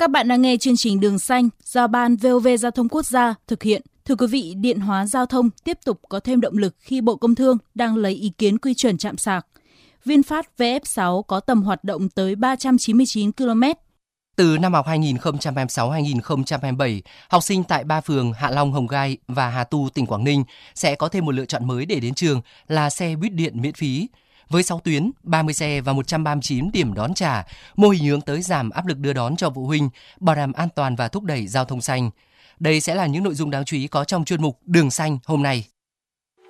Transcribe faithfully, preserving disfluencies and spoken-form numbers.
Các bạn đang nghe chương trình Đường Xanh do Ban vê o vê Giao thông Quốc gia thực hiện. Thưa quý vị, điện hóa giao thông tiếp tục có thêm động lực khi Bộ Công Thương đang lấy ý kiến quy chuẩn trạm sạc. VinFast vê ép sáu có tầm hoạt động tới ba trăm chín mươi chín ki lô mét. Từ năm học hai nghìn không trăm hai mươi sáu hai nghìn không trăm hai mươi bảy, học sinh tại ba phường Hạ Long, Hồng Gai và Hà Tu, tỉnh Quảng Ninh sẽ có thêm một lựa chọn mới để đến trường là xe buýt điện miễn phí. Với sáu tuyến, ba mươi xe và một trăm ba mươi chín điểm đón trả, mô hình hướng tới giảm áp lực đưa đón cho phụ huynh, bảo đảm an toàn và thúc đẩy giao thông xanh. Đây sẽ là những nội dung đáng chú ý có trong chuyên mục Đường Xanh hôm nay.